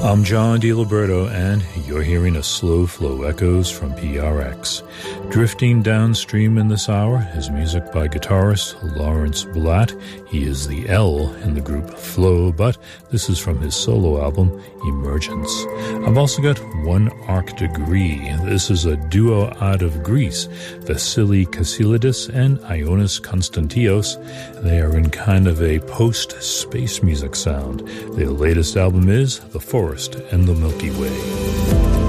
I'm John DiLiberto, and you're hearing a Slow Flow Echoes from PRX. Drifting downstream in this hour is music by guitarist Lawrence Blatt. He is the L in the group Flow, but this is from his solo album, Emergence. I've also got One Arc Degree. This is a duo out of Greece, Vasily Kasilidis and Ionis Konstantios. They are in kind of a post-space music sound. Their latest album is The Forest and the Milky Way.